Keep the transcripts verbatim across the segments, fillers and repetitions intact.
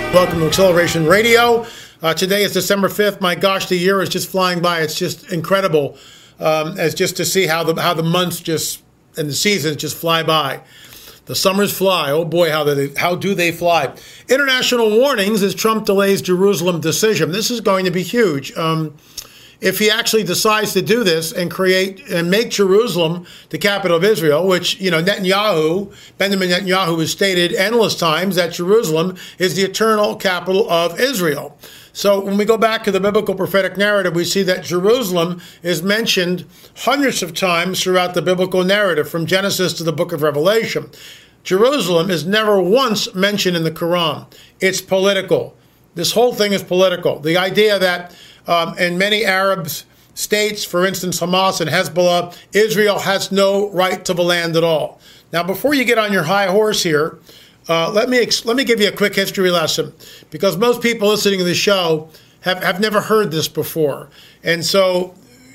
Welcome to Acceleration Radio. Uh, today is December fifth. My gosh, the year is just flying by. It's just incredible um, as just to see how the how the months just and the seasons just fly by. The summers fly. Oh boy, how do they, how do they fly? International warnings as Trump delays Jerusalem decision. This is going to be huge. Um, if he actually decides to do this and create and make Jerusalem the capital of Israel, which, you know, Netanyahu, Benjamin Netanyahu has stated endless times that Jerusalem is the eternal capital of Israel. So when we go back to the biblical prophetic narrative, we see that Jerusalem is mentioned hundreds of times throughout the biblical narrative, from Genesis to the book of Revelation. Jerusalem is never once mentioned in the Quran. It's political. This whole thing is political. The idea that um, in many Arab states, for instance, Hamas and Hezbollah, Israel has no right to the land at all. Now, before you get on your high horse here, Uh, let me ex- let me give you a quick history lesson, because most people listening to the show have, have never heard this before. And so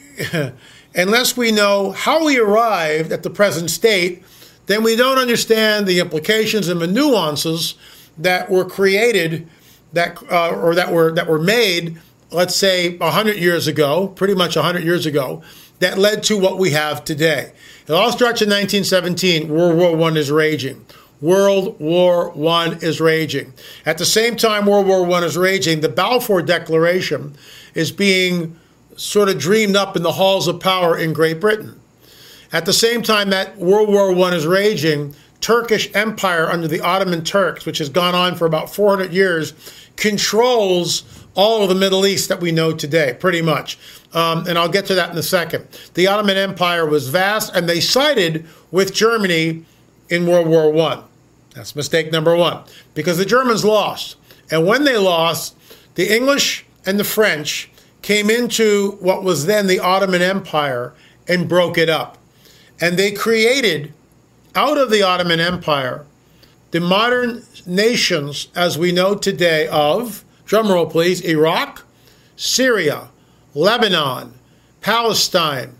unless we know how we arrived at the present state, then we don't understand the implications and the nuances that were created that uh, or that were that were made, let's say, one hundred years ago, pretty much one hundred years ago, that led to what we have today. It all starts in nineteen seventeen. World War One is raging. World War One is raging. At the same time World War One is raging, the Balfour Declaration is being sort of dreamed up in the halls of power in Great Britain. At the same time that World War One is raging, Turkish Empire under the Ottoman Turks, which has gone on for about four hundred years, controls all of the Middle East that we know today, pretty much. Um, and I'll get to that in a second. The Ottoman Empire was vast, and they sided with Germany in World War One. That's mistake number one, because the Germans lost. And when they lost, the English and the French came into what was then the Ottoman Empire and broke it up. And they created, out of the Ottoman Empire, the modern nations as we know today of, drumroll please, Iraq, Syria, Lebanon, Palestine,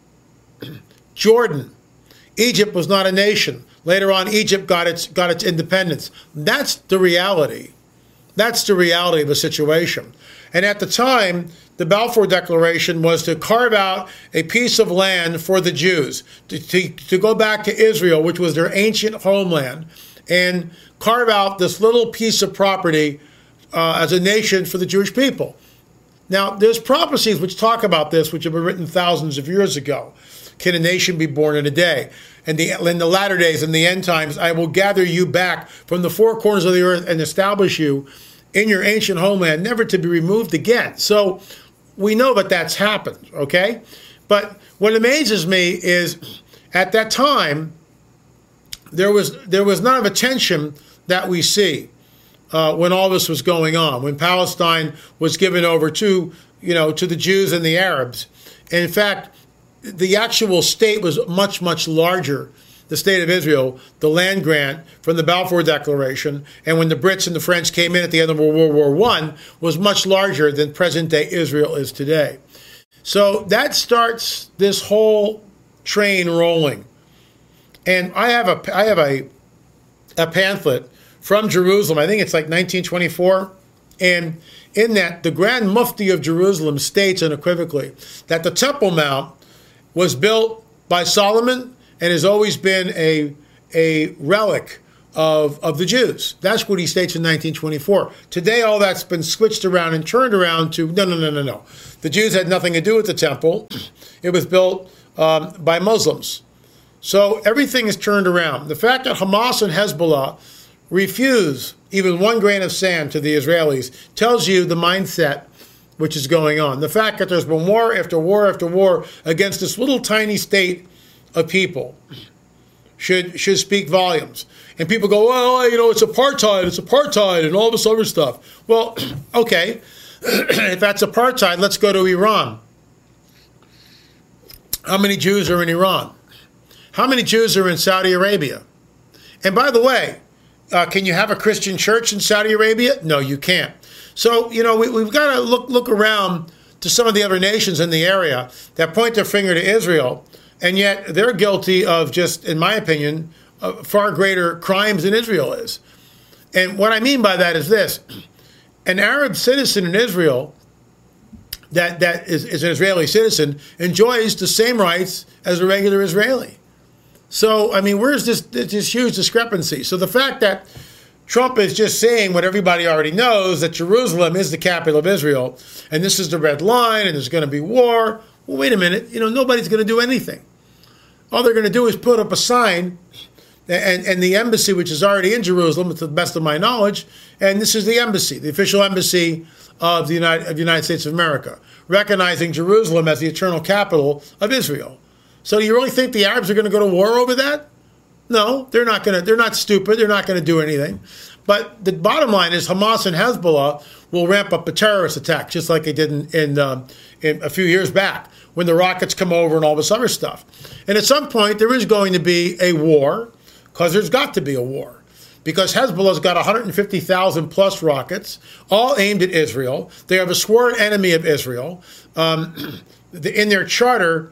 Jordan. Egypt was not a nation. Later on, Egypt got its got its independence. That's the reality. That's the reality of the situation. And at the time, the Balfour Declaration was to carve out a piece of land for the Jews, to, to, to go back to Israel, which was their ancient homeland, and carve out this little piece of property uh, as a nation for the Jewish people. Now, there's prophecies which talk about this, which have been written thousands of years ago. Can a nation be born in a day? And the, in the latter days, in the end times, I will gather you back from the four corners of the earth and establish you in your ancient homeland, never to be removed again. So we know that that's happened, okay? But what amazes me is at that time, there was there was none of the tension that we see uh, when all this was going on, when Palestine was given over to, you know, to the Jews and the Arabs. And in fact, the actual state was much, much larger, the state of Israel, the land grant from the Balfour Declaration, and when the Brits and the French came in at the end of World War One, was much larger than present-day Israel is today. So that starts this whole train rolling. And I have a I have a a pamphlet from Jerusalem. I think it's like nineteen twenty-four, and in that, the Grand Mufti of Jerusalem states unequivocally that the Temple Mount was built by Solomon and has always been a a relic of, of the Jews. That's what he states in nineteen twenty-four. Today, all that's been switched around and turned around to, no, no, no, no, no. The Jews had nothing to do with the temple. It was built um, by Muslims. So everything is turned around. The fact that Hamas and Hezbollah refuse even one grain of sand to the Israelis tells you the mindset which is going on. The fact that there's been war after war after war against this little tiny state of people should should speak volumes. And people go, well, you know, it's apartheid, it's apartheid, and all this other stuff. Well, okay, if that's apartheid, let's go to Iran. How many Jews are in Iran? How many Jews are in Saudi Arabia? And by the way, uh, can you have a Christian church in Saudi Arabia? No, you can't. So, you know, we, we've got to look look around to some of the other nations in the area that point their finger to Israel, and yet they're guilty of just, in my opinion, uh, far greater crimes than Israel is. And what I mean by that is this. An Arab citizen in Israel that, that is, is an Israeli citizen enjoys the same rights as a regular Israeli. So, I mean, where's this, this huge discrepancy? So the fact that Trump is just saying what everybody already knows, that Jerusalem is the capital of Israel, and this is the red line, and there's going to be war. Well, wait a minute. You know, nobody's going to do anything. All they're going to do is put up a sign, and, and the embassy, which is already in Jerusalem, to the best of my knowledge, and this is the embassy, the official embassy of the United, of the United States of America, recognizing Jerusalem as the eternal capital of Israel. So do you really think the Arabs are going to go to war over that? No, they're not going to. They're not stupid. They're not going to do anything. But the bottom line is Hamas and Hezbollah will ramp up a terrorist attack, just like they did in, in, um, in a few years back when the rockets come over and all this other stuff. And at some point, there is going to be a war, because there's got to be a war. Because Hezbollah's got one hundred fifty thousand plus rockets, all aimed at Israel. They are the sworn enemy of Israel. Um, in their charter,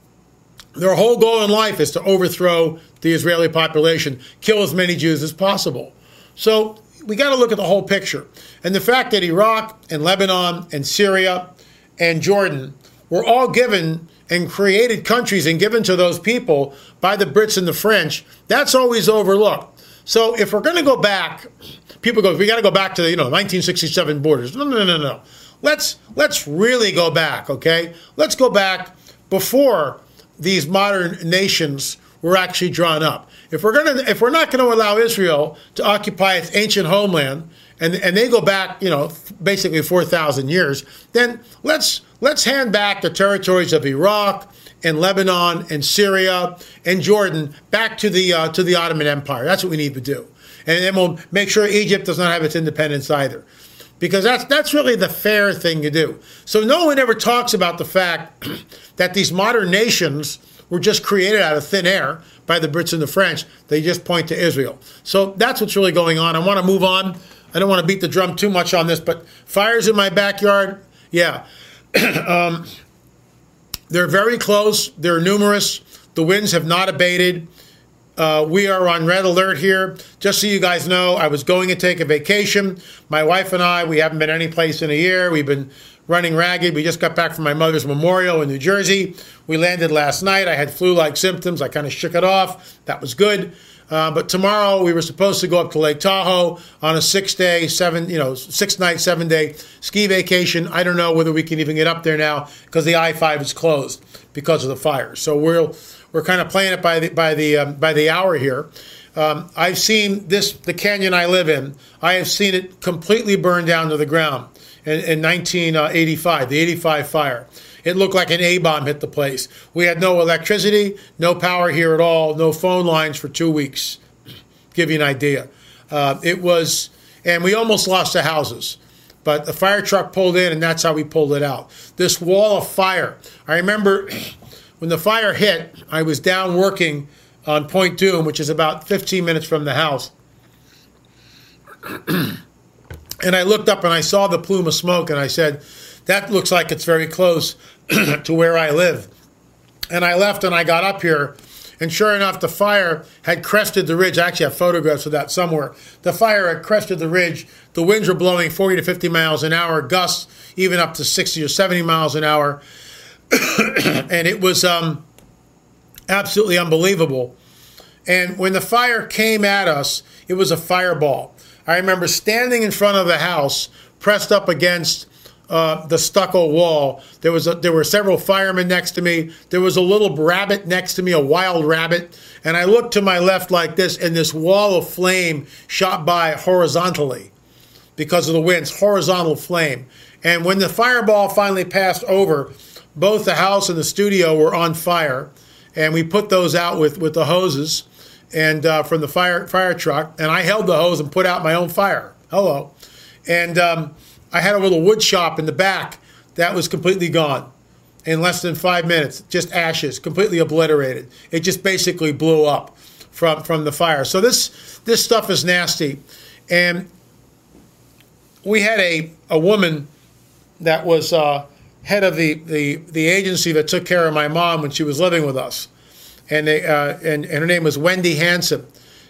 their whole goal in life is to overthrow the Israeli population, kill as many Jews as possible. So we got to look at the whole picture. And the fact that Iraq and Lebanon and Syria and Jordan were all given and created countries and given to those people by the Brits and the French, that's always overlooked. So if we're going to go back, people go, we got to go back to the, you know, nineteen sixty-seven borders. No, no, no, no. Let's, let's really go back, okay? Let's go back before these modern nations were actually drawn up. If we're gonna, if we're not going to allow Israel to occupy its ancient homeland, and and they go back, you know, basically four thousand years, then let's let's hand back the territories of Iraq and Lebanon and Syria and Jordan back to the uh, to the Ottoman Empire. That's what we need to do, and then we'll make sure Egypt does not have its independence either, because that's that's really the fair thing to do. So no one ever talks about the fact that these modern nations were just created out of thin air by the Brits and the French. They just point to Israel. So that's what's really going on. I want to move on. I don't want to beat the drum too much on this, but fires in my backyard, yeah. um, they're very close. They're numerous. The winds have not abated. Uh, we are on red alert here. Just so you guys know, I was going to take a vacation. My wife and I, we haven't been any place in a year. We've been running ragged. We just got back from my mother's memorial in New Jersey. We landed last night. I had flu-like symptoms. I kind of shook it off. That was good. Uh, but tomorrow we were supposed to go up to Lake Tahoe on a six-day, seven, you know, six-night, seven-day ski vacation. I don't know whether we can even get up there now because the I five is closed because of the fire. So we're we're kind of playing it by the by the um, by the hour here. Um, I've seen this, the canyon I live in. I have seen it completely burned down to the ground in, in nineteen eighty-five, the eighty-five fire. It looked like an A-bomb hit the place. We had no electricity, no power here at all, no phone lines for two weeks. Give you an idea. Uh, it was, and we almost lost the houses. But the fire truck pulled in, and that's how we pulled it out. This wall of fire. I remember when the fire hit, I was down working on Point Doom, which is about fifteen minutes from the house. And I looked up and I saw the plume of smoke, and I said, that looks like it's very close to where I live. And I left and I got up here, and sure enough, the fire had crested the ridge. I actually have photographs of that somewhere. The fire had crested the ridge. The winds were blowing forty to fifty miles an hour, gusts even up to sixty or seventy miles an hour. And it was um, absolutely unbelievable. And when the fire came at us, it was a fireball. I remember standing in front of the house, pressed up against Uh, the stucco wall. There was a, there were several firemen next to me. There was a little rabbit next to me, a wild rabbit. And I looked to my left like this, and this wall of flame shot by horizontally because of the winds, horizontal flame. And when the fireball finally passed over, both the house and the studio were on fire. And we put those out with, with the hoses and uh, from the fire fire truck. And I held the hose and put out my own fire. Hello. And um, I had a little wood shop in the back that was completely gone in less than five minutes, just ashes, completely obliterated. It just basically blew up from, from the fire. So this this stuff is nasty. And we had a, a woman that was uh, head of the, the, the agency that took care of my mom when she was living with us. And, they, uh, and, and her name was Wendy Hansen.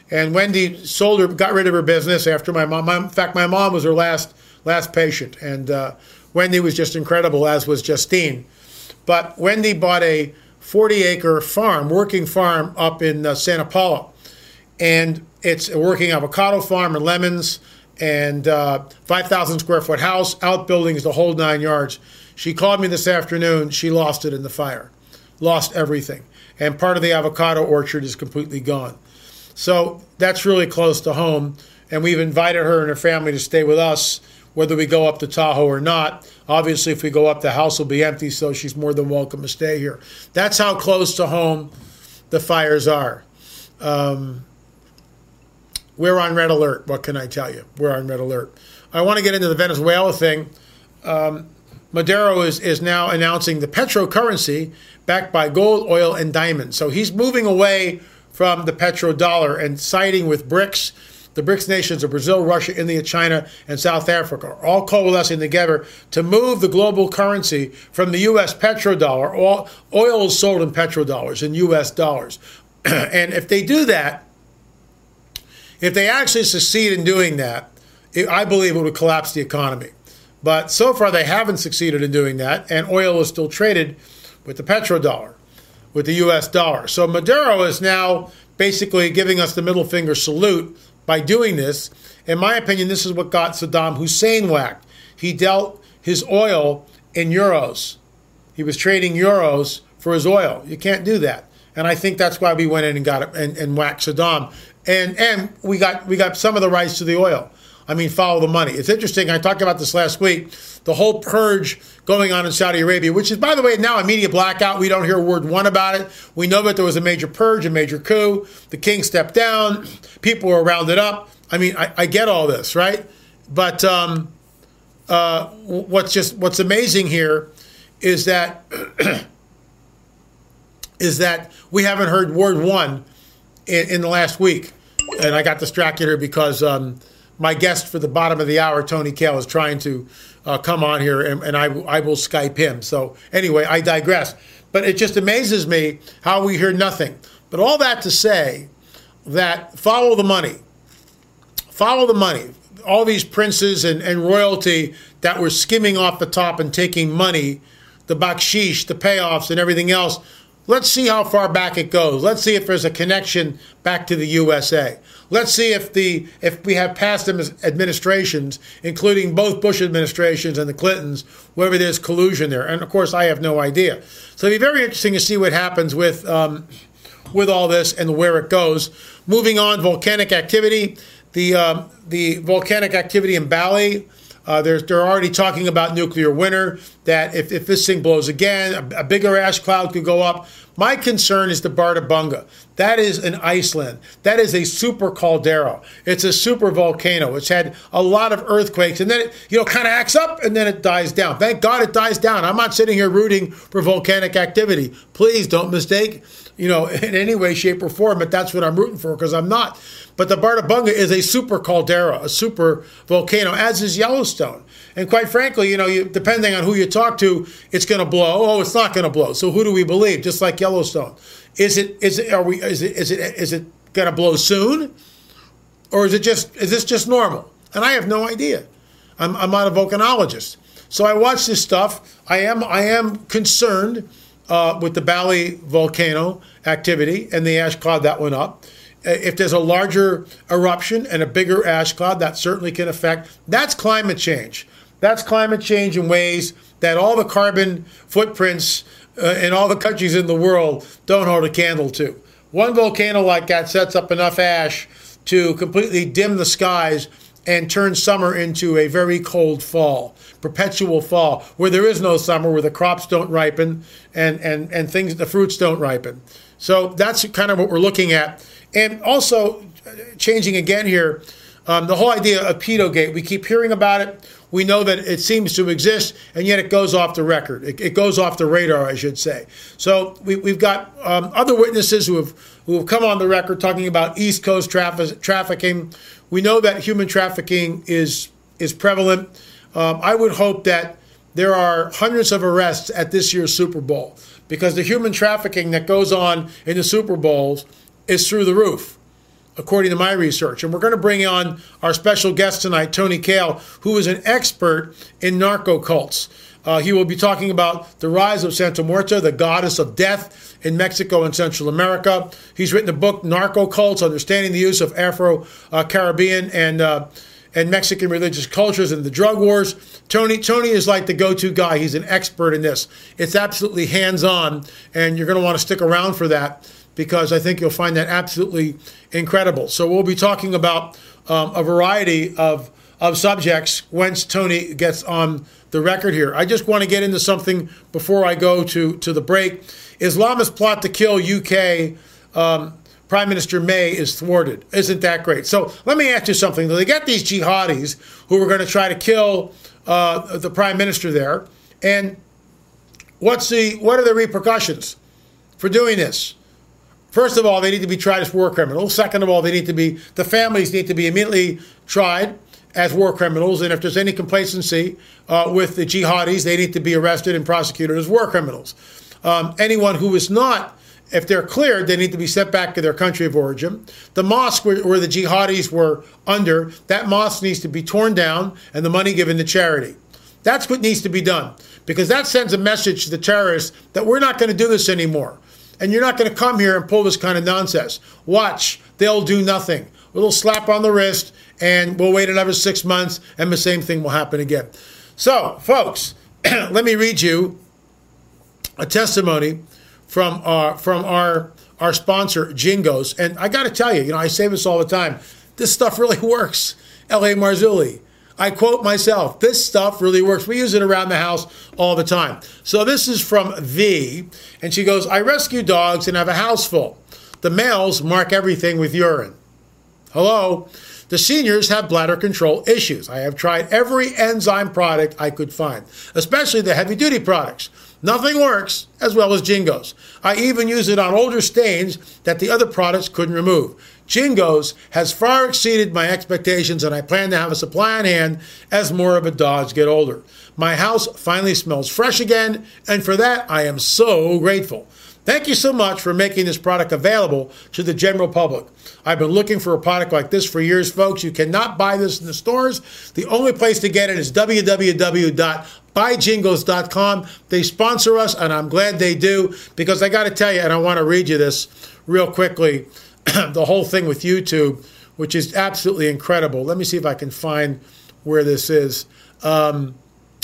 And Wendy sold her, got rid of her business after my mom. My, in fact, my mom was her last last patient, and uh, Wendy was just incredible, as was Justine. But Wendy bought a forty-acre farm, working farm up in uh, Santa Paula, and it's a working avocado farm and lemons, and uh, five thousand square foot house, outbuildings, the whole nine yards. She called me this afternoon. She lost it in the fire, lost everything, and part of the avocado orchard is completely gone. So that's really close to home, and we've invited her and her family to stay with us, whether we go up to Tahoe or not. Obviously, if we go up, the house will be empty, so she's more than welcome to stay here. That's how close to home the fires are. Um, we're on red alert. What can I tell you? We're on red alert. I want to get into the Venezuela thing. Um, Maduro is, is now announcing the petrocurrency backed by gold, oil, and diamonds. So he's moving away from the petrodollar and siding with BRICS. The BRICS nations of Brazil, Russia, India, China, and South Africa are all coalescing together to move the global currency from the U S petrodollar. All oil is sold in petrodollars, in U S dollars. And if they do that, if they actually succeed in doing that, it, I believe it would collapse the economy. But so far they haven't succeeded in doing that, and oil is still traded with the petrodollar, with the U S dollar. So Maduro is now basically giving us the middle finger salute by doing this. In my opinion, this is what got Saddam Hussein whacked. He dealt his oil in euros. He was trading euros for his oil. You can't do that. And I think that's why we went in and got it and, and whacked Saddam. And and we got we got some of the rights to the oil. I mean, follow the money. It's interesting. I talked about this last week. The whole purge going on in Saudi Arabia, which is, by the way, now a media blackout. We don't hear word one about it. We know that there was a major purge, a major coup. The king stepped down. People were rounded up. I mean, I, I get all this, right? But um, uh, what's just what's amazing here is that is that we haven't heard word one in, in the last week. And I got distracted here because um, my guest for the bottom of the hour, Tony Kale, is trying to uh, come on here, and, and I, I will Skype him. So anyway, I digress. But it just amazes me how we hear nothing. But all that to say that follow the money. Follow the money. All these princes and, and royalty that were skimming off the top and taking money, the bakshish, the payoffs, and everything else. Let's see how far back it goes. Let's see if there's a connection back to the U S A. Let's see if the if we have past administrations, including both Bush administrations and the Clintons, whether there's collusion there. And of course, I have no idea. So it'll be very interesting to see what happens with um, with all this and where it goes. Moving on, volcanic activity. The um, the volcanic activity in Bali. Uh, they're, they're already talking about nuclear winter, that if, if this thing blows again, a, a bigger ash cloud could go up. My concern is the Barda Bunga. That is in Iceland. That is a super caldera. It's a super volcano. It's had a lot of earthquakes, and then it, you know, kind of acts up, and then it dies down. Thank God it dies down. I'm not sitting here rooting for volcanic activity. Please don't mistake, you know, in any way, shape, or form, but that's what I'm rooting for, because I'm not. But the Barda Bunga is a super caldera, a super volcano, as is Yellowstone. And quite frankly, you know, you, depending on who you talk to, it's going to blow. Oh, it's not going to blow. So who do we believe? Just like Yellowstone, is it? Is it? Are we? Is it? Is it? Is it going to blow soon, or is it just? Is this just normal? And I have no idea. I'm I'm not a volcanologist, so I watch this stuff. I am I am concerned uh, with the Bali volcano activity and the ash cloud that went up. If there's a larger eruption and a bigger ash cloud, that certainly can affect. That's climate change. That's climate change in ways that all the carbon footprints uh, in all the countries in the world don't hold a candle to. One volcano like that sets up enough ash to completely dim the skies and turn summer into a very cold fall, perpetual fall, where there is no summer, where the crops don't ripen and, and, and things, the fruits don't ripen. So that's kind of what we're looking at. And also, changing again here, um, the whole idea of Pedogate, we keep hearing about it. We know that it seems to exist, and yet it goes off the record. It, it goes off the radar, I should say. So we, we've got um, other witnesses who have who have come on the record talking about East Coast traffic, trafficking. We know that human trafficking is is prevalent. Um, I would hope that there are hundreds of arrests at this year's Super Bowl, because the human trafficking that goes on in the Super Bowls is through the roof. according to my research. And we're going to bring on our special guest tonight, Tony Cale, who is an expert in narco cults. Uh, he will be talking about the rise of Santa Muerta, the goddess of death in Mexico and Central America. He's written a book, Narco Cults, Understanding the Use of Afro-Caribbean and uh, and Mexican religious cultures in the drug wars. Tony Tony is like the go-to guy. He's an expert in this. It's absolutely hands-on, and you're going to want to stick around for that because I think you'll find that absolutely incredible. So we'll be talking about um, a variety of, of subjects once Tony gets on the record here. I just want to get into something before I go to, to the break. Islamist plot to kill U K um, Prime Minister May is thwarted. Isn't that great? So let me ask you something. They get these jihadis who are going to try to kill uh, the Prime Minister there. And what's the what are the repercussions for doing this? First of all, they need to be tried as war criminals. Second of all, they need to be the families need to be immediately tried as war criminals. And if there's any complacency uh, with the jihadis, they need to be arrested and prosecuted as war criminals. Um, anyone who is not, if they're cleared, they need to be sent back to their country of origin. The mosque where, where the jihadis were under, that mosque needs to be torn down and the money given to charity. That's what needs to be done, because that sends a message to the terrorists that we're not going to do this anymore. And you're not going to come here and pull this kind of nonsense. Watch, they'll do nothing. A little slap on the wrist, and we'll wait another six months, and the same thing will happen again. So, folks, let me read you a testimony from our from our our sponsor, Jingos. And I got to tell you, you know, I say this all the time. This stuff really works. L A. Marzulli. I quote myself, this stuff really works. We use it around the house all the time. So this is from V, and she goes, I rescue dogs and have a house full. The males mark everything with urine. Hello? The seniors have bladder control issues. I have tried every enzyme product I could find, especially the heavy-duty products. Nothing works as well as Jingos. I even use it on older stains that the other products couldn't remove. Jingos has far exceeded my expectations, and I plan to have a supply on hand as more of the dogs get older. My house finally smells fresh again, and for that I am so grateful. Thank you so much for making this product available to the general public. I've been looking for a product like this for years, folks. You cannot buy this in the stores. The only place to get it is w w w dot buy jingos dot com. They sponsor us, and I'm glad they do, because I got to tell you, and I want to read you this real quickly, the whole thing with YouTube, which is absolutely incredible. Let me see if I can find where this is. Um,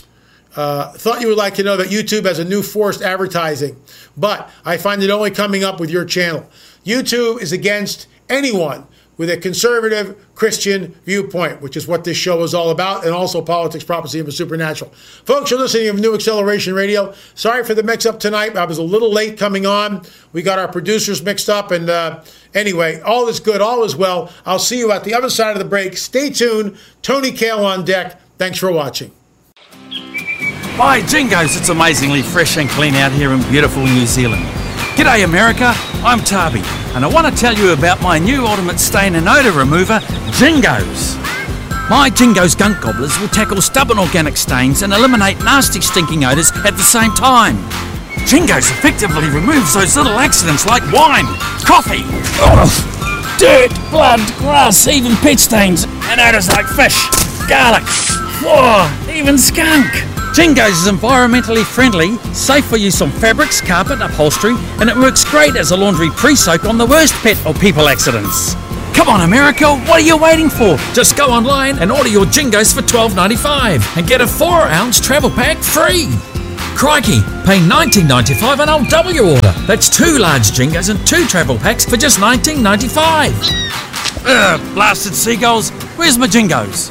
Uh, thought you would like to know that YouTube has a new forced advertising, but I find it only coming up with your channel. YouTube is against anyone with a conservative Christian viewpoint, which is what this show is all about, and also politics, prophecy, and the supernatural. Folks, you're listening to New Acceleration Radio. Sorry for the mix-up tonight. I was a little late coming on. We got our producers mixed up, and uh, anyway, all is good, all is well. I'll see you at the other side of the break. Stay tuned. Tony Cale on deck. Thanks for watching. By Jingos, it's amazingly fresh and clean out here in beautiful New Zealand. G'day America, I'm Tarby, and I want to tell you about my new ultimate stain and odour remover, Jingos. My Jingos gunk gobblers will tackle stubborn organic stains and eliminate nasty stinking odours at the same time. Jingos effectively removes those little accidents like wine, coffee, ugh, dirt, blood, grass, even pet stains, and odours like fish, garlic, whoa, even skunk. Jingos is environmentally friendly, safe for use on fabrics, carpet, upholstery, and it works great as a laundry pre-soak on the worst pet or people accidents. Come on America, what are you waiting for? Just go online and order your Jingos for twelve ninety-five and get a four ounce travel pack free. Crikey, pay nineteen ninety-five and I'll double your order. That's two large Jingos and two travel packs for just nineteen ninety-five. Ugh, blasted seagulls, where's my Jingos?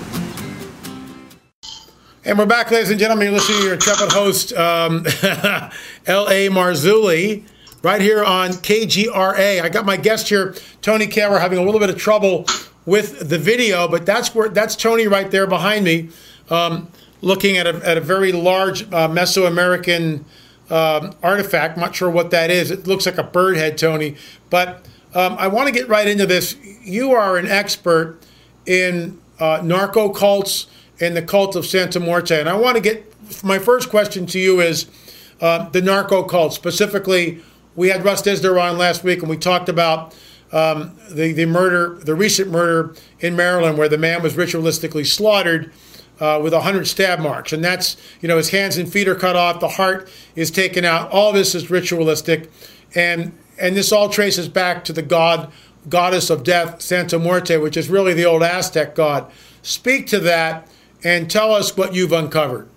And we're back, ladies and gentlemen. You're listening to your intrepid host, um, L A. Marzulli, right here on K G R A. I got my guest here, Tony Cale. We're having a little bit of trouble with the video, but that's where that's Tony right there behind me, um, looking at a, at a very large uh, Mesoamerican um, artifact. I'm not sure what that is. It looks like a bird head, Tony. But um, I want to get right into this. You are an expert in uh, narco cults, in the cult of Santa Muerta. And I want to get, my first question to you is uh, the narco cult. Specifically, we had Russ Dizdar on last week, and we talked about um, the the murder, the recent murder in Maryland, where the man was ritualistically slaughtered uh, with a hundred stab marks, and that's, you know, his hands and feet are cut off, the heart is taken out. All this is ritualistic, and and this all traces back to the god goddess of death, Santa Muerte, which is really the old Aztec god. Speak to that and tell us what you've uncovered.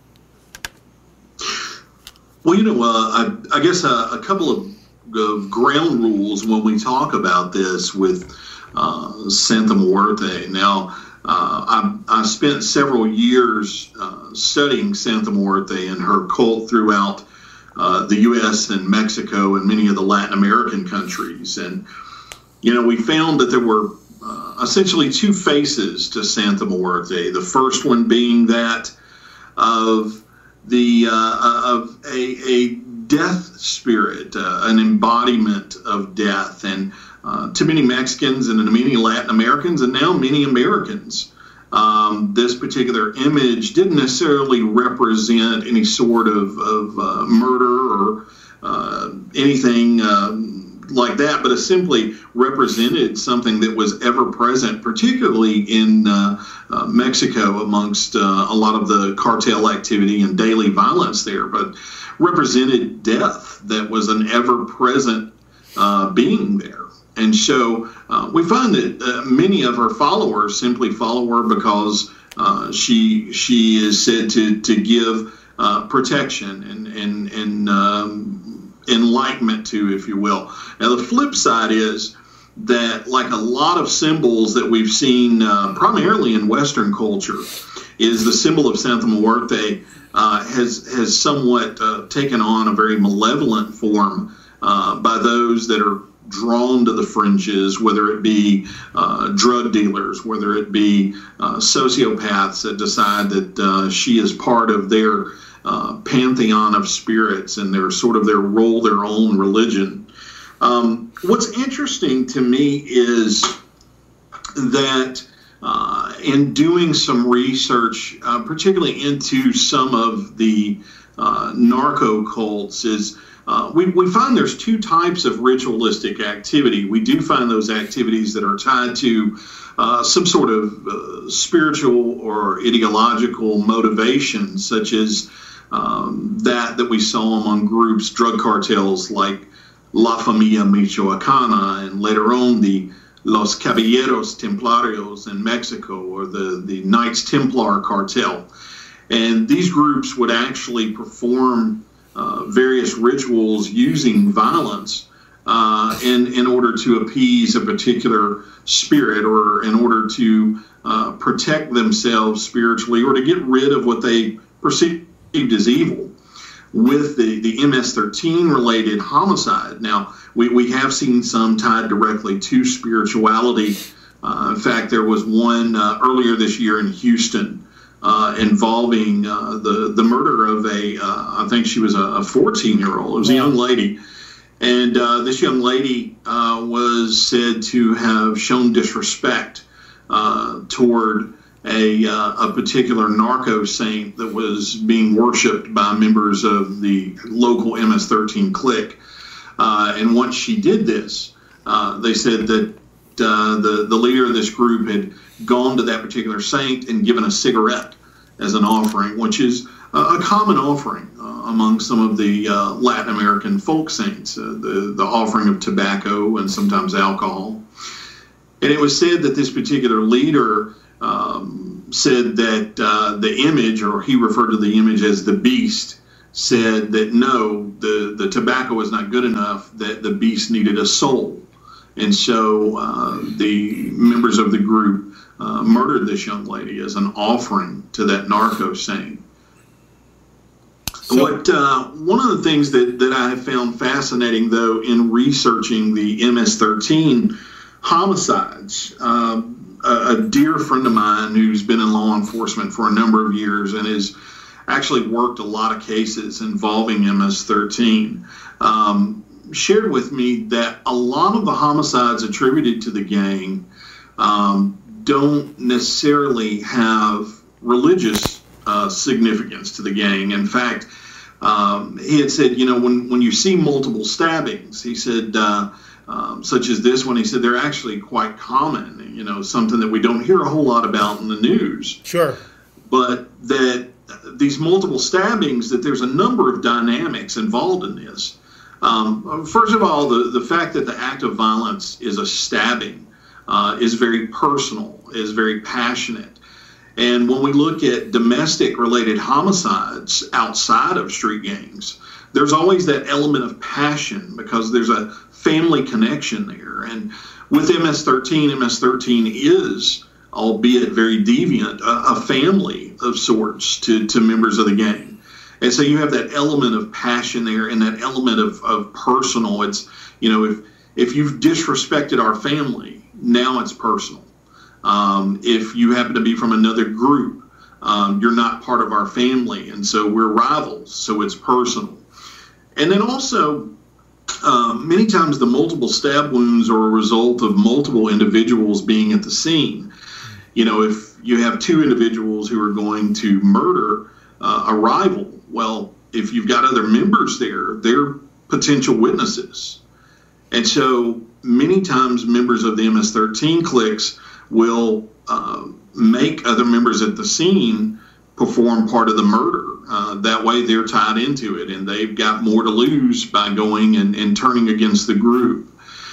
Well, you know, uh, I, I guess a, a couple of uh, ground rules when we talk about this with uh, Santa Muerte. Now, uh, I, I spent several years uh, studying Santa Muerte and her cult throughout uh, the U S and Mexico and many of the Latin American countries. And, you know, we found that there were uh, essentially two faces to Santa Muerte. The first one being that of the uh, of a, a death spirit, uh, an embodiment of death. And uh, to many Mexicans and to many Latin Americans and now many Americans, um, this particular image didn't necessarily represent any sort of, of uh, murder or uh, anything um, like that, but it simply represented something that was ever present, particularly in uh, uh, Mexico amongst uh, a lot of the cartel activity and daily violence there, but represented death that was an ever-present uh, being there. And so uh, we find that uh, many of her followers simply follow her because uh, she she is said to to give uh, protection and and and um, enlightenment to, if you will. Now the flip side is that, like a lot of symbols that we've seen uh, primarily in Western culture, is the symbol of Santa Muerte uh, has has somewhat uh, taken on a very malevolent form uh, by those that are drawn to the fringes, whether it be uh, drug dealers, whether it be uh, sociopaths that decide that uh, she is part of their uh, pantheon of spirits and their sort of their role, their own religion. Um, what's interesting to me is that uh, in doing some research, uh, particularly into some of the uh, narco cults, is Uh, we, we find there's two types of ritualistic activity. We do find those activities that are tied to uh, some sort of uh, spiritual or ideological motivation, such as um, that that we saw among groups, drug cartels like La Familia Michoacana, and later on the Los Caballeros Templarios in Mexico, or the, the Knights Templar cartel. And these groups would actually perform Uh, various rituals using violence uh, in, in order to appease a particular spirit, or in order to uh, protect themselves spiritually, or to get rid of what they perceived as evil. With the, the M S thirteen related homicide, now we, we have seen some tied directly to spirituality. Uh, in fact, there was one uh, earlier this year in Houston Uh, involving uh, the the murder of a, uh, I think she was a fourteen-year-old. It was a young lady. And uh, this young lady uh, was said to have shown disrespect uh, toward a, uh, a particular narco saint that was being worshipped by members of the local M S thirteen clique. Uh, and once she did this, uh, they said that uh, the, the leader of this group had gone to that particular saint and given a cigarette as an offering, which is uh, a common offering uh, among some of the uh, Latin American folk saints, uh, the, the offering of tobacco and sometimes alcohol. And it was said that this particular leader um, said that uh, the image, or he referred to the image as the beast, said that no, the, the tobacco was not good enough, that the beast needed a soul. And so uh, the members of the group uh, murdered this young lady as an offering to that narco saint. So, what uh, one of the things that, that I have found fascinating, though, in researching the M S thirteen homicides, uh, a, a dear friend of mine who's been in law enforcement for a number of years and has actually worked a lot of cases involving M S thirteen, um, shared with me that a lot of the homicides attributed to the gang um, don't necessarily have religious uh, significance to the gang. In fact, um, he had said, you know, when, when you see multiple stabbings, he said, uh, um, such as this one, he said they're actually quite common, you know, something that we don't hear a whole lot about in the news. Sure. But that these multiple stabbings, that there's a number of dynamics involved in this. Um, first of all, the, the fact that the act of violence is a stabbing uh, is very personal, is very passionate. And when we look at domestic-related homicides outside of street gangs, there's always that element of passion because there's a family connection there. And with M S thirteen, M S thirteen is, albeit very deviant, a, a family of sorts to, to members of the gang. And so you have that element of passion there and that element of, of personal. It's, you know, if if you've disrespected our family, now it's personal. Um, if you happen to be from another group, um, you're not part of our family. And so we're rivals. So it's personal. And then also, um, many times the multiple stab wounds are a result of multiple individuals being at the scene. You know, if you have two individuals who are going to murder uh, a rival, well, if you've got other members there, they're potential witnesses. And so many times members of the M S thirteen cliques will uh, make other members at the scene perform part of the murder. Uh, that way they're tied into it and they've got more to lose by going and, and turning against the group.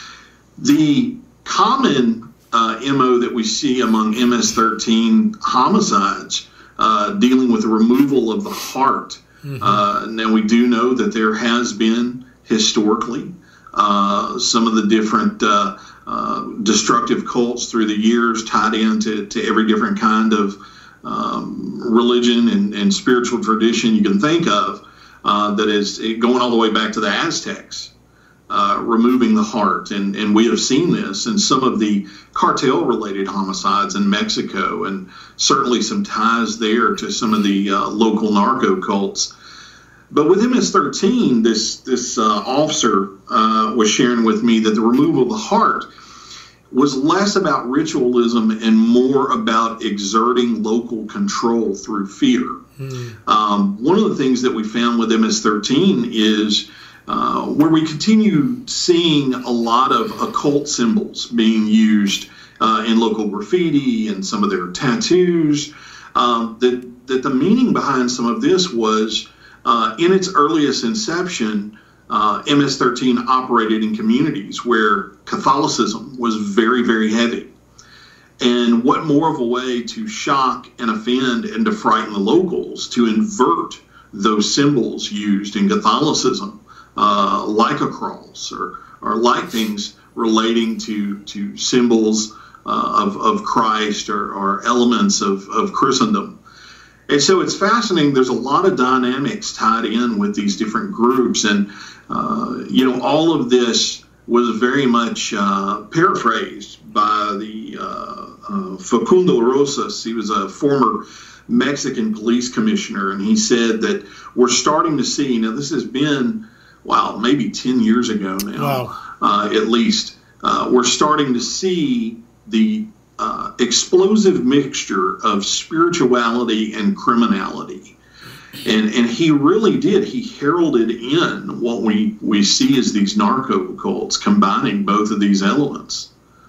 The common uh, M O that we see among M S thirteen homicides uh, dealing with the removal of the heart. Mm-hmm. Uh, now, we do know that there has been historically uh, some of the different uh, uh, destructive cults through the years tied into to every different kind of um, religion and, and spiritual tradition you can think of uh, that is going all the way back to the Aztecs, uh, removing the heart. And, and we have seen this in some of the cartel-related homicides in Mexico, and certainly some ties there to some of the uh, local narco cults. But with M S thirteen, this this uh, officer uh, was sharing with me that the removal of the heart was less about ritualism and more about exerting local control through fear. Mm. Um, one of the things that we found with M S thirteen is uh, where we continue seeing a lot of occult symbols being used uh, in local graffiti and some of their tattoos, um, that, that the meaning behind some of this was uh, in its earliest inception, uh, M S thirteen operated in communities where Catholicism was very, very heavy. And what more of a way to shock and offend and to frighten the locals, to invert those symbols used in Catholicism, uh, like a cross or, or like things relating to, to symbols uh, of, of Christ or, or elements of, of Christendom. And so it's fascinating. There's a lot of dynamics tied in with these different groups. And, uh, you know, all of this was very much uh, paraphrased by the uh, uh, Facundo Rosas. He was a former Mexican police commissioner, and he said that we're starting to see, now this has been, wow, maybe ten years ago now, wow. uh, at least, uh, we're starting to see the uh, explosive mixture of spirituality and criminality. And and he really did. He heralded in what we, we see as these narco cults, combining both of these elements.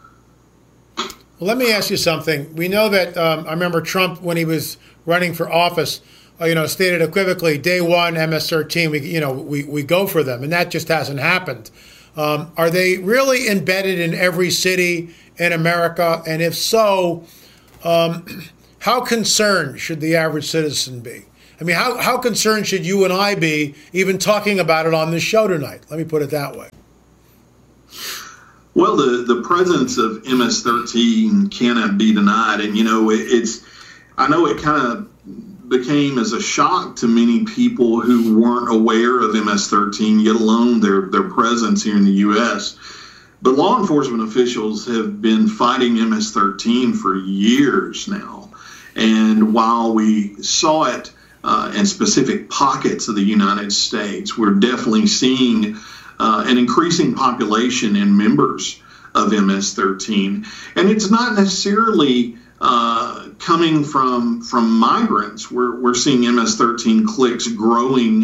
Well, let me ask you something. We know that, um, I remember Trump, when he was running for office, uh, you know, stated equivocally, day one, M S thirteen, we, you know, we, we go for them. And that just hasn't happened. Um, are they really embedded in every city in America? And if so, um, how concerned should the average citizen be? I mean, how, how concerned should you and I be even talking about it on this show tonight? Let me put it that way. Well, the, the presence of M S thirteen cannot be denied. And, you know, it, it's, I know it kind of became as a shock to many people who weren't aware of M S thirteen, yet alone their, their presence here in the U S. But law enforcement officials have been fighting M S thirteen for years now. And while we saw it Uh, in specific pockets of the United States, we're definitely seeing uh, an increasing population and members of M S thirteen. And it's not necessarily uh, coming from from migrants. We're, we're seeing M S thirteen cliques growing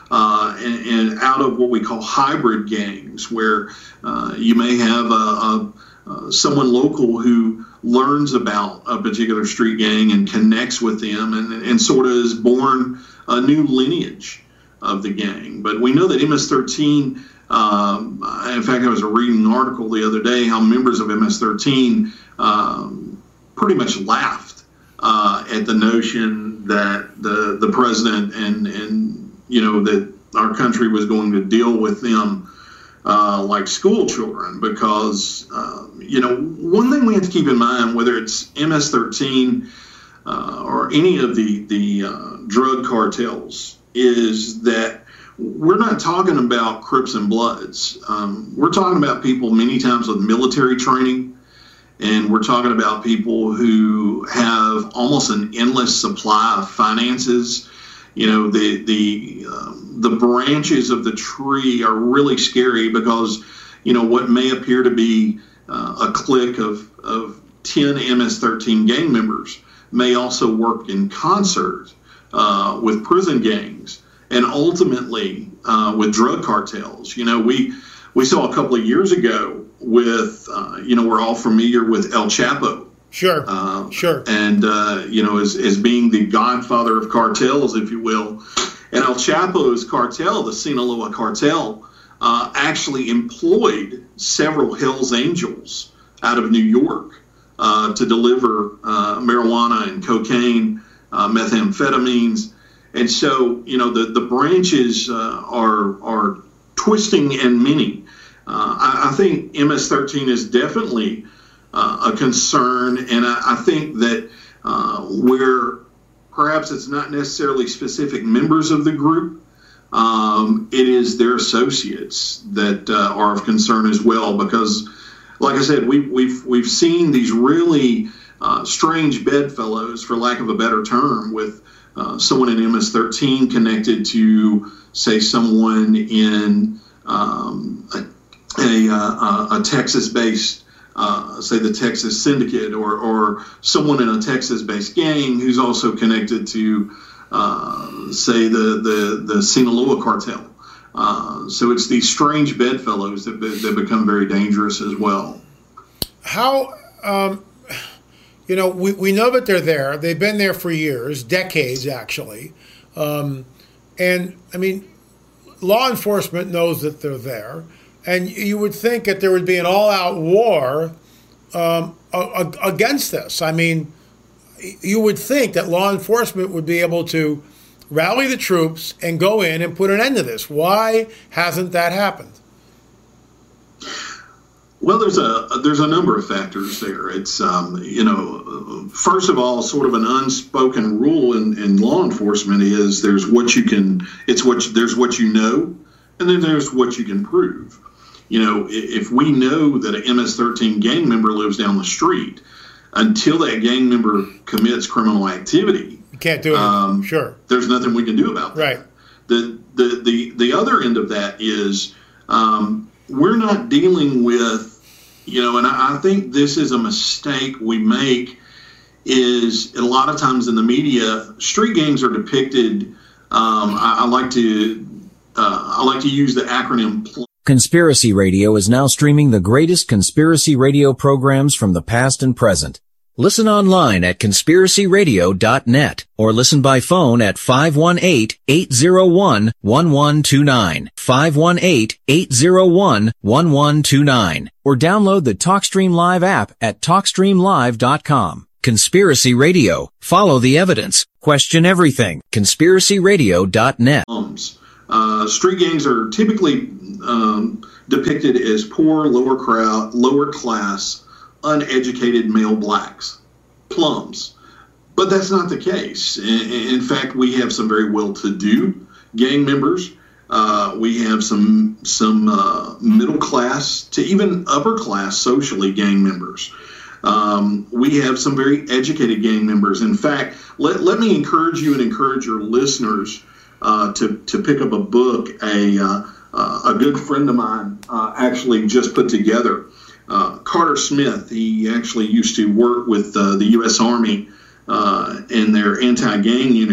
uh, and, and out of what we call hybrid gangs, where uh, you may have a, a, a someone local who learns about a particular street gang and connects with them, and, and sort of is born a new lineage of the gang. But we know that M S thirteen, um, in fact, I was reading an article the other day how members of M S thirteen um, pretty much laughed uh, at the notion that the the president and and you know that our country was going to deal with them uh, like school children, because uh, you know one thing we have to keep in mind, whether it's M S thirteen uh, or any of the the uh, drug cartels, is that we're not talking about Crips and Bloods. Um, we're talking about people many times with military training, and we're talking about people who have almost an endless supply of finances. You know, the the um, the branches of the tree are really scary, because you know what may appear to be uh, a clique of of ten M S thirteen gang members may also work in concert Uh, with prison gangs, and ultimately uh, with drug cartels. You know, we we saw a couple of years ago with, uh, you know, we're all familiar with El Chapo. Sure, uh, sure. And, uh, you know, as, as being the godfather of cartels, if you will. And El Chapo's cartel, the Sinaloa cartel, uh, actually employed several Hells Angels out of New York uh, to deliver uh, marijuana and cocaine, Uh, methamphetamines. And so, you know, the, the branches uh, are are twisting and many. Uh, I, I think M S thirteen is definitely uh, a concern, and I, I think that uh, where perhaps it's not necessarily specific members of the group, um, it is their associates that uh, are of concern as well, because, like I said, we, we've we've seen these really Uh, strange bedfellows, for lack of a better term, with uh, someone in M S thirteen connected to, say, someone in um, a, a, a, a Texas-based, uh, say, the Texas Syndicate, or, or someone in a Texas-based gang who's also connected to, uh, say, the, the, the Sinaloa cartel. Uh, so it's these strange bedfellows that, that become very dangerous as well. How... Um You know, we, we know that they're there. They've been there for years, decades, actually. Um, and, I mean, law enforcement knows that they're there. And you would think that there would be an all-out war um, a, a, against this. I mean, you would think that law enforcement would be able to rally the troops and go in and put an end to this. Why hasn't that happened? Well, there's a there's a number of factors there. It's um, you know, first of all, sort of an unspoken rule in, in law enforcement is there's what you can it's what there's what you know, and then there's what you can prove. You know, if we know that an M S thirteen gang member lives down the street, until that gang member commits criminal activity, you can't do it. Um, sure, there's nothing we can do about that. Right. The the the the other end of that is um, we're not dealing with. You know, and I think this is a mistake we make, is a lot of times in the media, street gangs are depicted, um, I, I like to uh, I like to use the acronym PL- Conspiracy Radio is now streaming the greatest conspiracy radio programs from the past and present. Listen online at conspiracy radio dot net or listen by phone at five one eight, eight zero one, one one two nine, five one eight, eight zero one, one one two nine, or download the TalkStream Live app at talk stream live dot com. Conspiracy Radio. Follow the evidence. Question everything. conspiracy radio dot net. Uh, street gangs are typically um, depicted as poor, lower crowd, lower class, uneducated male blacks, plums. But that's not the case. In, in fact, we have some very well-to-do gang members. Uh, we have some some uh, middle class to even upper class socially gang members. Um, we have some very educated gang members. In fact, let, let me encourage you and encourage your listeners uh, to, to pick up a book a, uh, uh, a good friend of mine uh, actually just put together. Uh, Carter Smith, he actually used to work with uh, the U S Army uh, in their anti-gang unit.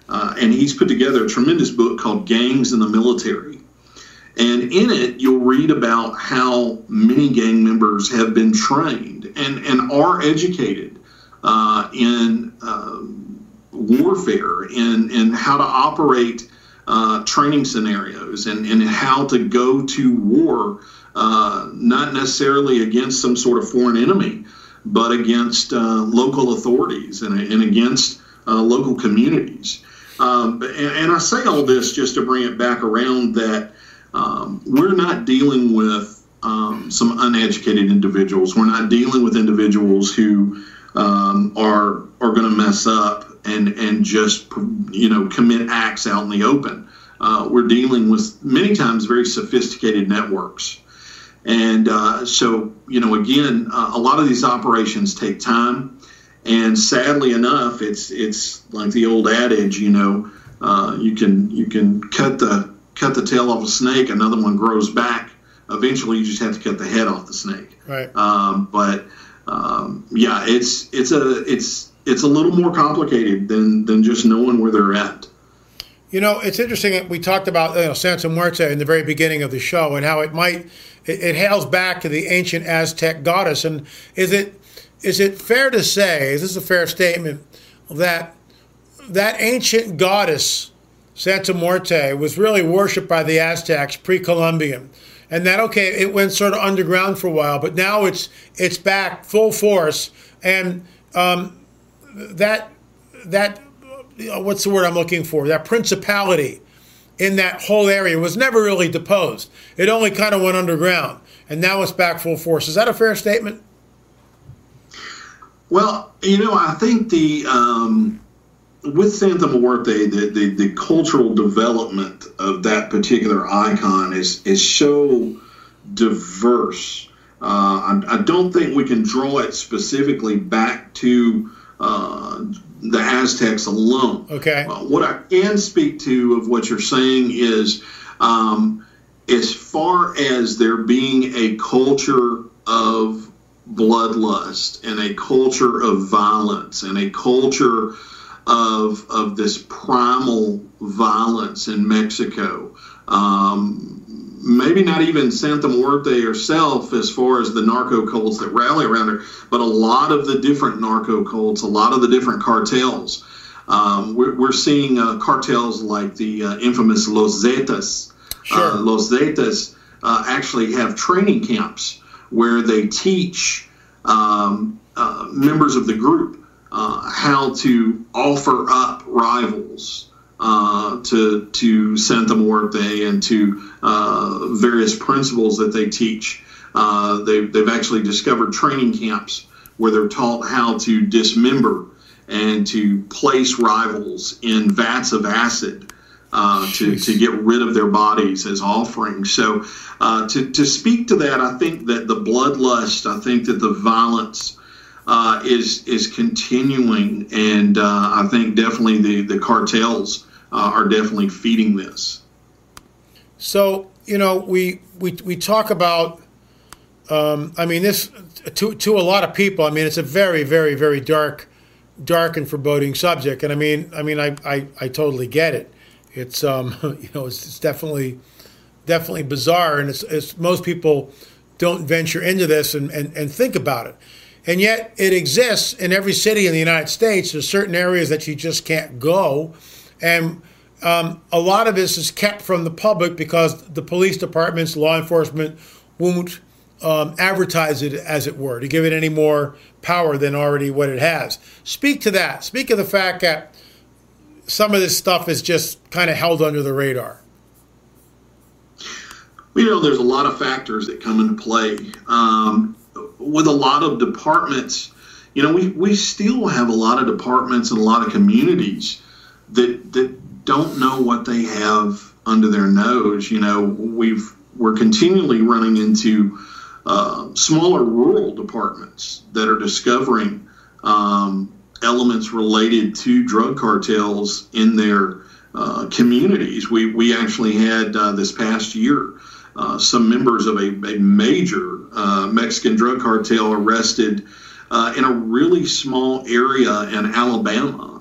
uh, and he's put together a tremendous book called Gangs in the Military. And in it, you'll read about how many gang members have been trained and, and are educated uh, in uh, warfare, in, in how to operate uh, training scenarios, and, and how to go to war, uh, not necessarily against some sort of foreign enemy, but against uh, local authorities and, and against uh, local communities. Um, and, and I say all this just to bring it back around that Um, we're not dealing with um, some uneducated individuals. We're not dealing with individuals who um, are are going to mess up and and just you know commit acts out in the open. Uh, we're dealing with many times very sophisticated networks, and uh, so you know again, uh, a lot of these operations take time, and sadly enough, it's it's like the old adage, you know, uh, you can you can cut the cut the tail off a snake, another one grows back. Eventually, you just have to cut the head off the snake. Right. Um, but um, yeah, it's it's a it's it's a little more complicated than than just knowing where they're at. You know, it's interesting that we talked about you know, Santa Muerte in the very beginning of the show and how it might it, it hails back to the ancient Aztec goddess. And is it is it fair to say, is this a fair statement, that that ancient goddess Santa Muerte was really worshipped by the Aztecs pre-Columbian, and that okay, it went sort of underground for a while, but now it's it's back full force, and um, that that you know, what's the word I'm looking for? That principality in that whole area was never really deposed. It only kind of went underground, and now it's back full force. Is that a fair statement? Well, you know, I think the. Um With Santa Muerte, the, the, the cultural development of that particular icon is is so diverse. Uh, I, I don't think we can draw it specifically back to uh, the Aztecs alone. Okay. Uh, what I can speak to of what you're saying is, um, as far as there being a culture of bloodlust and a culture of violence and a culture of of this primal violence in Mexico. Um, maybe not even Santa Muerte herself as far as the narco cults that rally around her, but a lot of the different narco cults, a lot of the different cartels. Um, we're, we're seeing uh, cartels like the uh, infamous Los Zetas. Sure. Uh, Los Zetas uh, actually have training camps where they teach um, uh, members of the group Uh, how to offer up rivals uh, to to Santa Muerte and to uh, various principles that they teach. Uh, they've, they've actually discovered training camps where they're taught how to dismember and to place rivals in vats of acid uh, to, to get rid of their bodies as offerings. So uh, to, to speak to that, I think that the bloodlust, I think that the violence Uh, is is continuing, and uh, I think definitely the, the cartels uh, are definitely feeding this. So you know, we we we talk about. Um, I mean, this to to a lot of people. I mean, it's a very very very dark, dark and foreboding subject. And I mean, I mean, I I, I totally get it. It's um you know it's, it's definitely definitely bizarre, and it's, it's most people don't venture into this and, and, and think about it. And yet it exists in every city in the United States. There's certain areas that you just can't go. And um, a lot of this is kept from the public because the police departments, law enforcement won't um, advertise it, as it were, to give it any more power than already what it has. Speak to that. Speak of the fact that some of this stuff is just kind of held under the radar. You know, there's a lot of factors that come into play. Um, with a lot of departments, you know, we, we still have a lot of departments and a lot of communities that that don't know what they have under their nose. You know, we've we're continually running into uh, smaller rural departments that are discovering um, elements related to drug cartels in their uh, communities. We we actually had uh, this past year uh, some members of a, a major uh, Mexican drug cartel arrested uh, in a really small area in Alabama.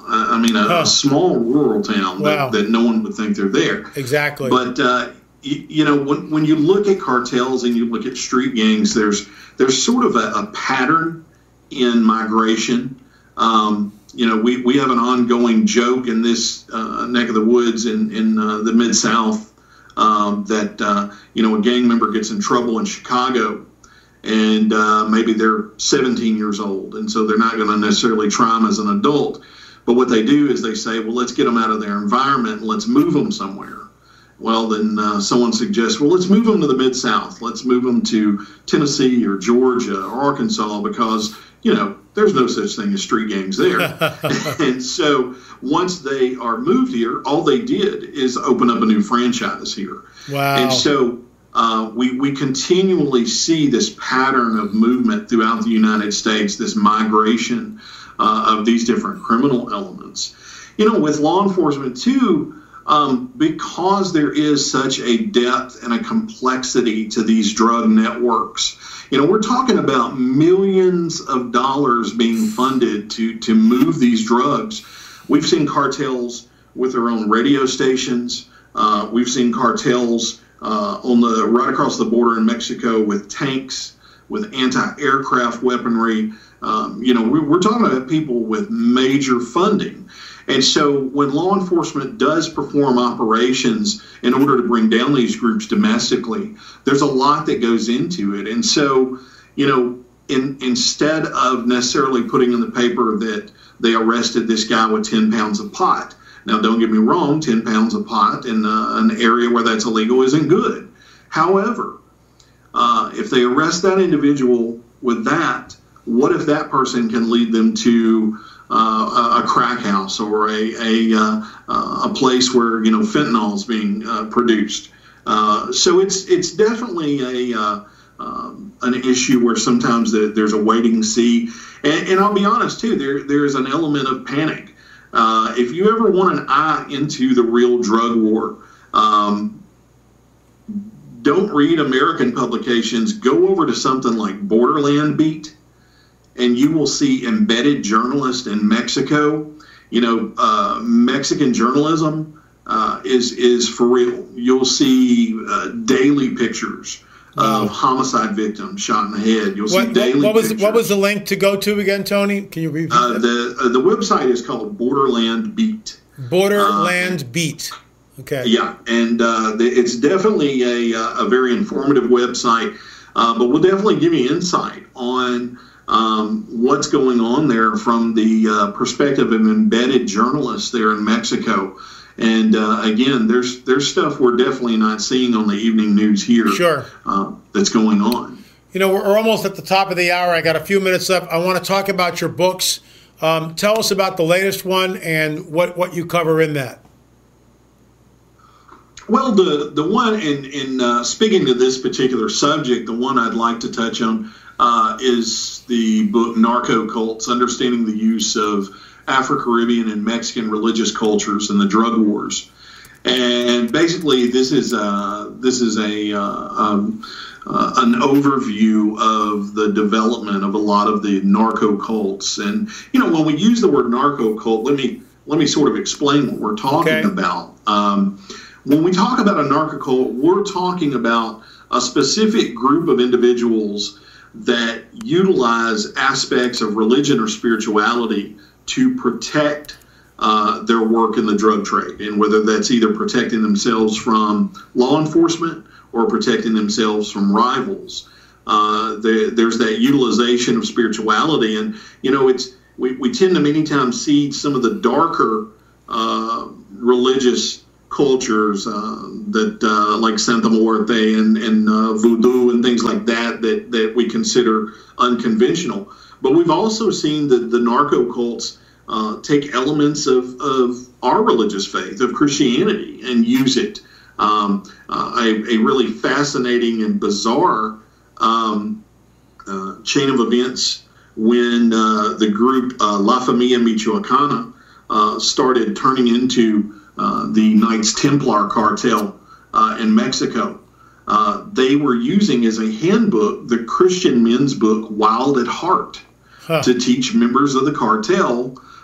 I mean, a, huh. a small rural town wow. that, that no one would think they're there. Exactly. But, uh, you, you know, when, when you look at cartels and you look at street gangs, there's there's sort of a, a pattern in migration. Um, you know, we, we have an ongoing joke in this uh, neck of the woods in, in uh, the Mid-South um, that, uh, you know, a gang member gets in trouble in Chicago. And uh, maybe they're seventeen years old, and so they're not going to necessarily try them as an adult. But what they do is they say, well, let's get them out of their environment and let's move them somewhere. Well, then uh, someone suggests, well, let's move them to the Mid-South. Let's move them to Tennessee or Georgia or Arkansas because, you know, there's no such thing as street gangs there. And so once they are moved here, all they did is open up a new franchise here. Wow. And so Uh, we, we continually see this pattern of movement throughout the United States, this migration uh, of these different criminal elements. You know, with law enforcement, too, um, because there is such a depth and a complexity to these drug networks, you know, we're talking about millions of dollars being funded to, to move these drugs. We've seen cartels with their own radio stations. Uh, we've seen cartels Uh, on the right across the border in Mexico with tanks, with anti-aircraft weaponry. Um, you know, we, we're talking about people with major funding. And so when law enforcement does perform operations in order to bring down these groups domestically, there's a lot that goes into it. And so, you know, in, instead of necessarily putting in the paper that they arrested this guy with ten pounds of pot, now, don't get me wrong, ten pounds of pot in uh, an area where that's illegal isn't good. However, uh, if they arrest that individual with that, what if that person can lead them to uh, a crack house or a a, uh, a place where, you know, fentanyl is being uh, produced? Uh, so it's it's definitely a uh, um, an issue where sometimes the, there's a wait and see. And, and I'll be honest, too, there there is an element of panic. Uh, if you ever want an eye into the real drug war, um, don't read American publications. Go over to something like Borderland Beat, and you will see embedded journalists in Mexico. You know, uh, Mexican journalism uh, is is for real. You'll see uh, daily pictures of homicide victims shot in the head. You'll see what, daily what was pictures. What was the link to go to again, Tony? Can you repeat uh, that? The uh, the website is called Borderland Beat. Borderland uh, Beat. Okay. Yeah, and uh, the, it's definitely a, a very informative website, uh, but we'll definitely give you insight on um, what's going on there from the uh, perspective of embedded journalists there in Mexico. And uh, again, there's there's stuff we're definitely not seeing on the evening news here. Sure. Uh, that's going on. You know, we're almost at the top of the hour. I got a few minutes left. I want to talk about your books. Um, tell us about the latest one and what, what you cover in that. Well, the the one in in uh, speaking to this particular subject, the one I'd like to touch on uh, is the book Narco Cults: Understanding the Use of Afro-Caribbean and Mexican Religious Cultures and the Drug Wars. And basically, this is uh, this is a uh, um, uh, an overview of the development of a lot of the narco cults. And you know, when we use the word narco cult, let me let me sort of explain what we're talking okay. about. Um, when we talk about a narco cult, we're talking about a specific group of individuals that utilize aspects of religion or spirituality to protect uh, their work in the drug trade, and whether that's either protecting themselves from law enforcement or protecting themselves from rivals. Uh, there, there's that utilization of spirituality, and you know, it's we, we tend to many times see some of the darker uh, religious cultures uh, that uh, like Santa Muerte and, and uh, voodoo and things like that, that that we consider unconventional. But we've also seen that the narco cults uh, take elements of, of our religious faith, of Christianity, and use it. Um, uh, a, a really fascinating and bizarre um, uh, chain of events when uh, the group uh, La Familia Michoacana uh, started turning into uh, the Knights Templar cartel uh, in Mexico. Uh, they were using as a handbook the Christian men's book Wild at Heart huh. to teach members of the cartel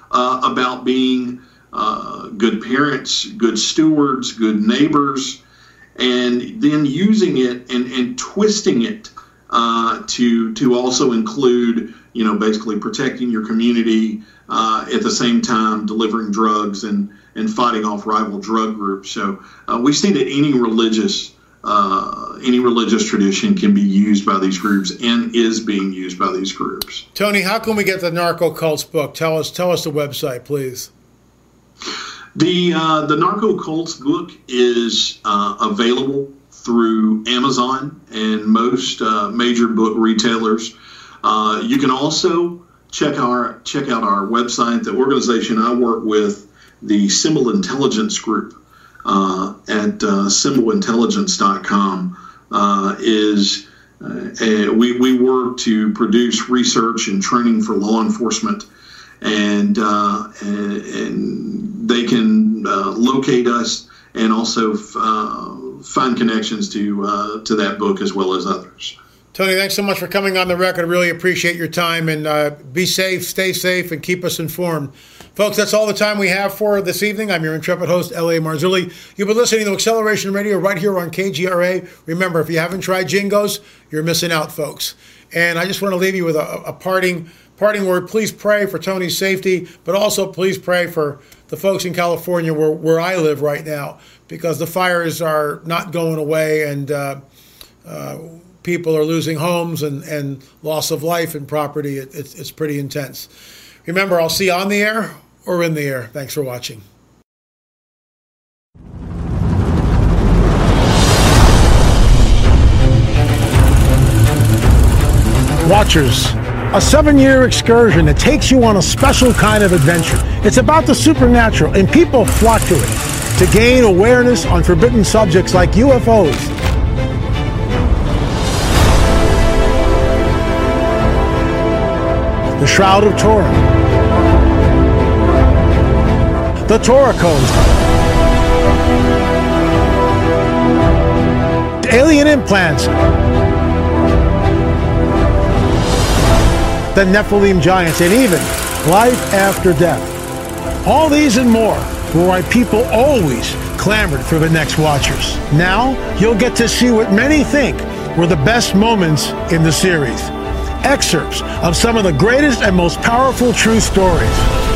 uh, about being uh, good parents, good stewards, good neighbors, and then using it and, and twisting it uh, to to also include, you know, basically protecting your community uh, at the same time delivering drugs and, and fighting off rival drug groups. So uh, we see that any religious uh, any religious tradition can be used by these groups and is being used by these groups. Tony, how can we get the Narco Cults book? Tell us, tell us the website, please. The uh, the Narco Cults book is uh, available through Amazon and most uh, major book retailers. Uh, you can also check our check out our website. The organization I work with, the Symbol Intelligence Group, uh, at uh, symbol intelligence dot com, uh, is uh, a, we we work to produce research and training for law enforcement, and uh, and, and they can uh, locate us and also uh, find connections to uh, to that book as well as others. Tony, thanks so much for coming on the record. I really appreciate your time, and uh, be safe, stay safe, and keep us informed. Folks, that's all the time we have for this evening. I'm your intrepid host, L A Marzulli. You've been listening to Acceleration Radio right here on K G R A. Remember, if you haven't tried Jingos, you're missing out, folks. And I just want to leave you with a, a parting parting word. Please pray for Tony's safety, but also please pray for the folks in California where, where I live right now, because the fires are not going away, and uh, uh, people are losing homes and, and loss of life and property. It, it's, it's pretty intense. Remember, I'll see you on the air or in the air. Thanks for watching. Watchers, a seven-year excursion that takes you on a special kind of adventure. It's about the supernatural, and people flock to it to gain awareness on forbidden subjects like U F Os. The Shroud of Turin, the Torah Code, alien implants, the Nephilim giants, and even life after death. All these and more were why people always clamored for the next Watchers. Now you'll get to see what many think were the best moments in the series. Excerpts of some of the greatest and most powerful true stories.